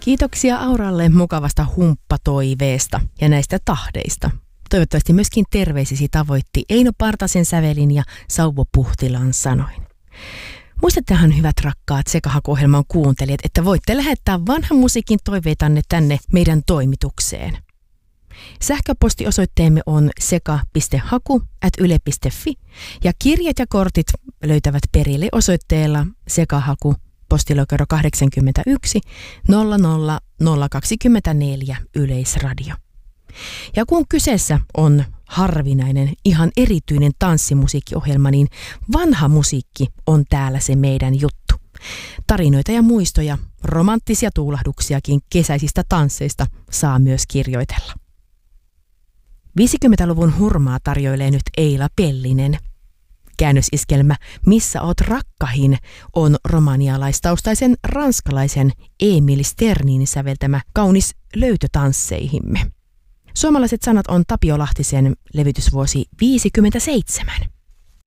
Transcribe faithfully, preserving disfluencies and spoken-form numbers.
Kiitoksia Auralle mukavasta humppatoiveesta ja näistä tahdeista. Toivottavasti myöskin terveisisi tavoitti Eino Partasen sävelin ja Sauvo Puhtilan sanoin. Muistattehan hyvät rakkaat Sekahaku-ohjelman kuuntelijat, että voitte lähettää vanhan musiikin toiveitanne tänne meidän toimitukseen. Sähköpostiosoitteemme on seka piste haku ät yle piste fi ja kirjat ja kortit löytävät perille osoitteella Sekahaku postilokero kahdeksankymmentäyksi nolla nolla nolla kaksikymmentäneljä Yleisradio. Ja kun kyseessä on harvinainen, ihan erityinen tanssimusiikkiohjelma, niin vanha musiikki on täällä se meidän juttu. Tarinoita ja muistoja, romanttisia tuulahduksiakin kesäisistä tansseista saa myös kirjoitella. viisikymmentäluvun hurmaa tarjoilee nyt Eila Pellinen. Käännösiskelmä Missä oot rakkahin on romanialaistaustaisen ranskalaisen Emil Sternin säveltämä kaunis löytö tansseihimme. Suomalaiset sanat on Tapio Lahtisen levytysvuosi viisikymmentäseitsemän.